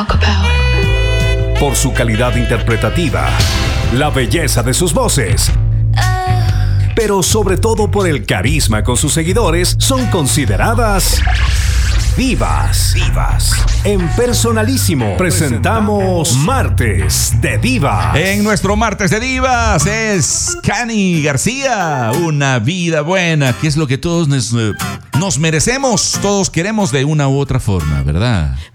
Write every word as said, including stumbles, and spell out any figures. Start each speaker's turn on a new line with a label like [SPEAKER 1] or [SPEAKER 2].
[SPEAKER 1] Por su calidad interpretativa, la belleza de sus voces, pero sobre todo por el carisma con sus seguidores, son consideradas divas. Divas. En Personalísimo presentamos Martes de Divas.
[SPEAKER 2] En nuestro Martes de Divas es Cani García, Una Vida Buena, que es lo que todos nos, nos merecemos, todos queremos de una u otra forma, ¿verdad?